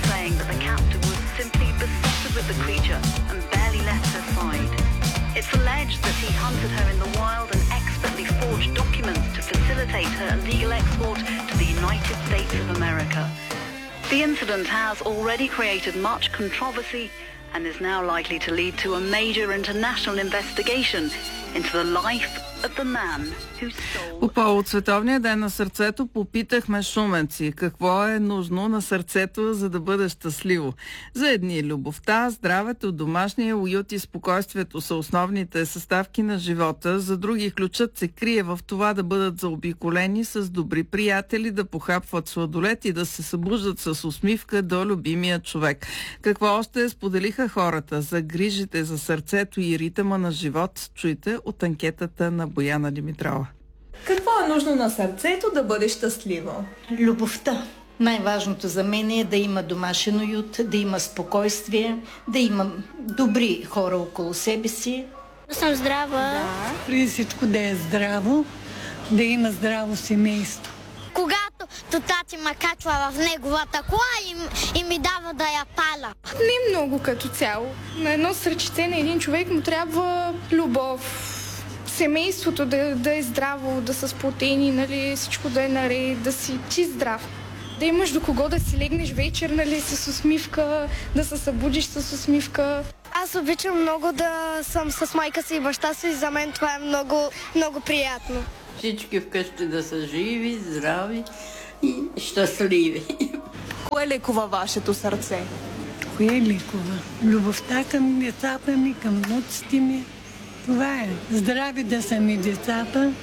saying that the captor was simply besotted with the creature and barely left her side. It's alleged that he hunted her in the wild and expertly forged documents to facilitate her illegal export to the United States of America. The incident has already created much controversy and is now likely to lead to a major international investigation into the life of the man who stole... По повод Световния ден на сърцето попитахме шуменци какво е нужно на сърцето, за да бъде щастливо. За едни любовта, здравето, домашния уют и спокойствието са основните съставки на живота. За други ключът се крие в това да бъдат заобиколени с добри приятели, да похапват сладолет и да се събуждат с усмивка до любимия човек. Какво още споделиха хората за грижите за сърцето и ритъма на живот? Чуйте от анкетата на Бояна Димитрова. Какво е нужно на сърцето да бъде щастливо? Любовта. Най-важното за мен е да има домашен уют, да има спокойствие, да има добри хора около себе си. Да съм здрава. Да. Преди всичко да е здраво, да има здраво семейство. Когато тати ме качва в неговата кола и ми дава да я паля. Не много като цяло. На едно сърчице на един човек му трябва любов. Семейството да е здраво, да са сплотени, нали, всичко да е наред, да си чист здрав. Да имаш до кого да си легнеш вечер, нали, с усмивка, да се събудиш с усмивка. Аз обичам много да съм с майка си и баща си, за мен това е много, много приятно. Всички вкъщи да са живи, здрави и щастливи. Кое лекува вашето сърце? Кое лекува? Любовта към децата ми, към внуците ми. Това е. Здрави да са ми децата,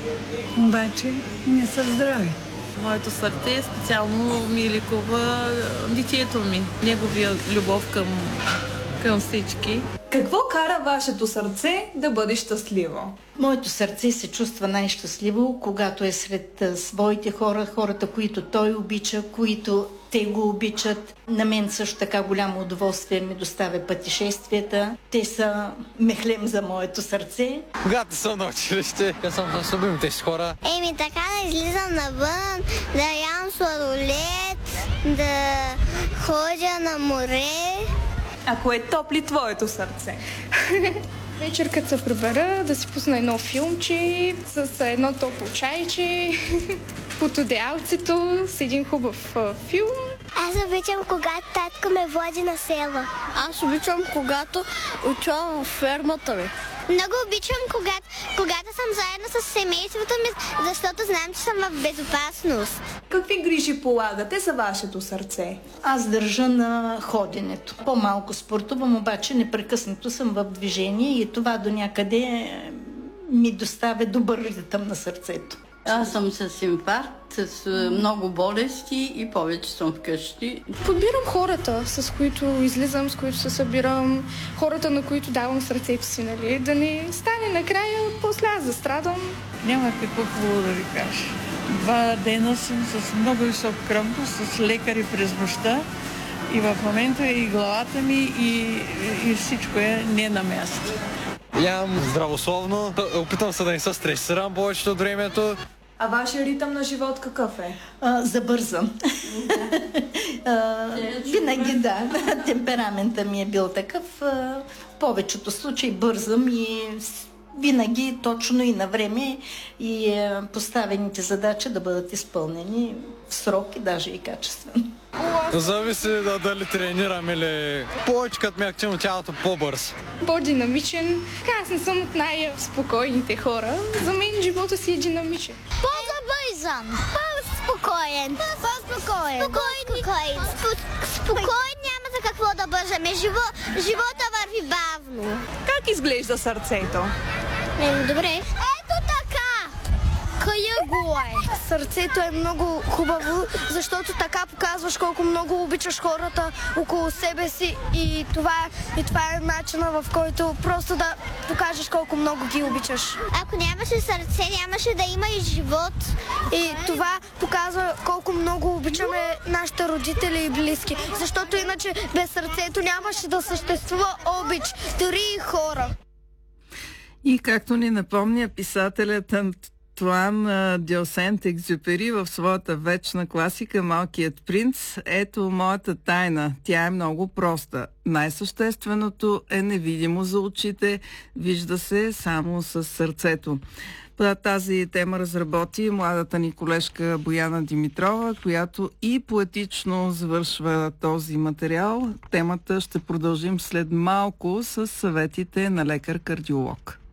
обаче не са здрави. Моето сърце специално ми лекува детето ми, неговия любов към всички. Какво кара вашето сърце да бъде щастливо? Моето сърце се чувства най-щастливо, когато е сред своите хора, хората, които той обича, които те го обичат. На мен също така голямо удоволствие ми доставя пътешествията. Те са мехлем за моето сърце. Когато съм на училище, като съм с любимите си хора. Така да излизам навън, да ям сладолет, да ходя на море. Ако е топли твоето сърце? Вечер, като се прибера, да си пусна едно филмче с едно топло чайче под одеялцето с един хубав филм. Аз обичам, когато татко ме води на село. Аз обичам, когато отивам в фермата ми. Много обичам, когато съм заедно с семейството ми, защото знам, че съм в безопасност. Какви грижи полагате за вашето сърце? Аз държа на ходенето. По-малко спортувам, обаче непрекъснато съм в движение и това до някъде ми доставя добър ритъм на сърцето. Аз съм с инфаркт, с много болести и повече съм вкъщи. Подбирам хората, с които излизам, с които се събирам, хората, на които давам сърцето си, нали? Да не стане накрая, после аз да страдам. Няма какво хубаво да ви кажа. 2 дена съм с много висок кръв, с лекари през нощта и в момента и главата ми и всичко е не на място. Ям здравословно, опитам се да не се стресирам повечето от времето. А вашия ритъм на живот какъв е? Забързан. Винаги да. Темперамента ми е бил такъв. В повечето случаи бързам и винаги точно и на време и поставените задачи да бъдат изпълнени в срок и даже и качествено. Зависи дали тренирам или повече като мякчим тялото по-бърз. По-динамичен. Аз не съм от най-спокойните хора. За мен живота си е динамичен. По-забързан. По-спокоен. По-спокоен. Спокоен няма за какво да бързаме. Живота върви бавно. Как изглежда сърцето? Добре. Ето така. Кая го е. Сърцето е много хубаво, защото така показваш колко много обичаш хората около себе си и това е начина, в който просто да покажеш колко много ги обичаш. Ако нямаше сърце, нямаше да има и живот. И това показва колко много обичаме нашите родители и близки. Защото иначе без сърцето нямаше да съществува обич, дори и хора. И както ни напомня писателят Антуан де Сент-Екзюпери в своята вечна класика "Малкият принц". Ето моята тайна. Тя е много проста. Най-същественото е невидимо за очите, вижда се само с сърцето. Тази тема разработи младата ни колежка Бояна Димитрова, която и поетично завършва този материал. Темата ще продължим след малко с съветите на лекар-кардиолог.